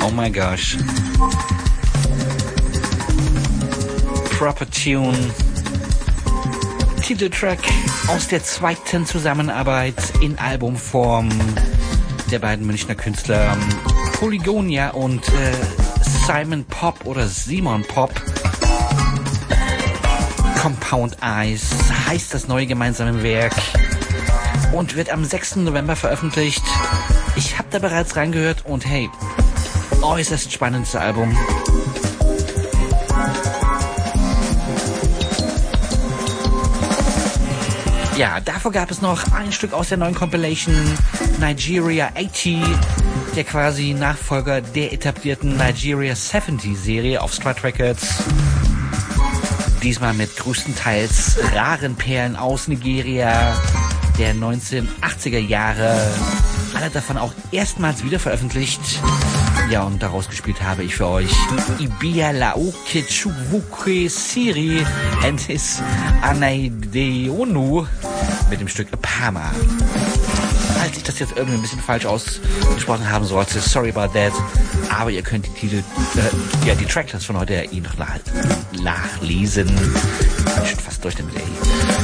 Oh my gosh. Proper Tune. Titeltrack aus der zweiten Zusammenarbeit in Albumform der beiden Münchner Künstler Polygonia und Simon Pop oder Simon Pop. Compound Eyes heißt das neue gemeinsame Werk und wird am 6. November veröffentlicht. Ich habe da bereits reingehört und hey, äußerst spannendes Album. Ja, davor gab es noch ein Stück aus der neuen Compilation Nigeria 80, der quasi Nachfolger der etablierten Nigeria 70 Serie auf Strut Records. Diesmal mit größtenteils raren Perlen aus Nigeria der 1980er Jahre. Alle davon auch erstmals wieder veröffentlicht. Ja, und daraus gespielt habe ich für euch Ibia Laoke Chukwuke Siri and his Anaideonu mit dem Stück Apama. Falls ich das jetzt irgendwie ein bisschen falsch ausgesprochen haben sollte, sorry about that. Aber ihr könnt die Tracklist von heute noch nachlesen. Ich bin schon fast durch damit, ey.